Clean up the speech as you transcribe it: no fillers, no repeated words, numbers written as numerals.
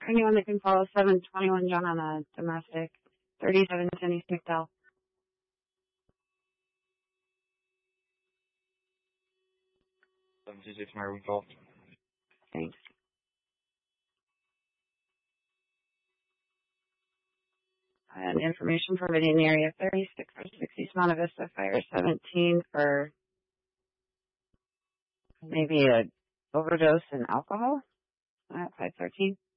Anyone that can follow 721 John on a domestic, 37 East McDowell. 726 Marvin call. Thanks. And information permitting area 36 or 60 Monte Vista Fire 17 for maybe a overdose in alcohol at 513.